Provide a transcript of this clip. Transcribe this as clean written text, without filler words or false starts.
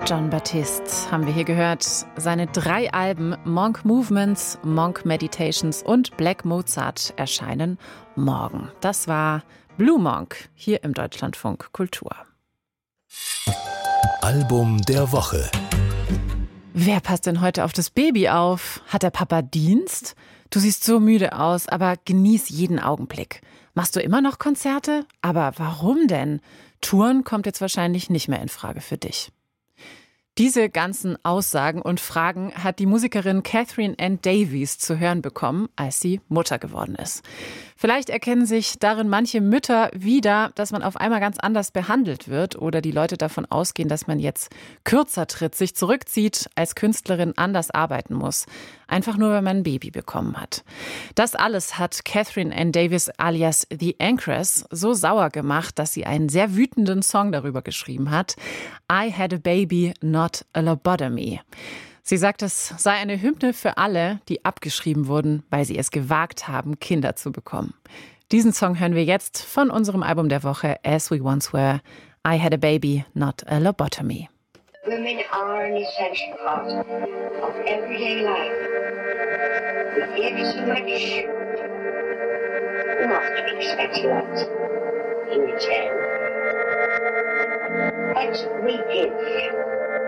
Jon Batiste haben wir hier gehört. Seine 3 Alben Monk Movements, Monk Meditations und Black Mozart erscheinen morgen. Das war Blue Monk hier im Deutschlandfunk Kultur. Album der Woche. Wer passt denn heute auf das Baby auf? Hat der Papa Dienst? Du siehst so müde aus, aber genieß jeden Augenblick. Machst du immer noch Konzerte? Aber warum denn? Touren kommt jetzt wahrscheinlich nicht mehr in Frage für dich. Diese ganzen Aussagen und Fragen hat die Musikerin Catherine Ann Davies zu hören bekommen, als sie Mutter geworden ist. Vielleicht erkennen sich darin manche Mütter wieder, dass man auf einmal ganz anders behandelt wird oder die Leute davon ausgehen, dass man jetzt kürzer tritt, sich zurückzieht, als Künstlerin anders arbeiten muss. Einfach nur, weil man ein Baby bekommen hat. Das alles hat Catherine Ann Davies alias The Anchoress so sauer gemacht, dass sie einen sehr wütenden Song darüber geschrieben hat. I had a baby, not a lobotomy. Sie sagt, es sei eine Hymne für alle, die abgeschrieben wurden, weil sie es gewagt haben, Kinder zu bekommen. Diesen Song hören wir jetzt von unserem Album der Woche As We Once Were. I had a baby, not a lobotomy. Women are an essential part of everyday life. We give so much, not expecting that in return. But we give.